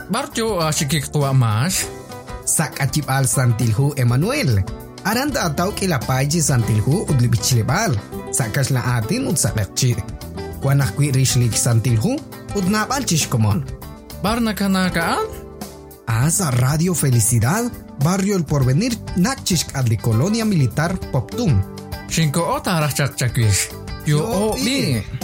Barjo asikik tua mas. Sak acip al santilhu Emmanuel. Aranda atau kilapay santilhu udlibichilebal. Sakas la atin ud sakakchi. Kuanak kwi rishlik santilhu udnabal chishkomon. Barna kanakaan? Asa Radio Felicidad, Barrio El Porvenir, Nachishk adli Colonia Militar Poptum. Shinko ota rachak chakwish. Yo o Yo, bi.